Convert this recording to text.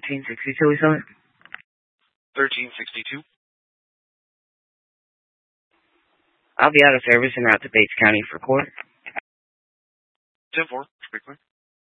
1362 is on? 1362. I'll be out of service and out to Bates County for court. 10-4, pretty clear.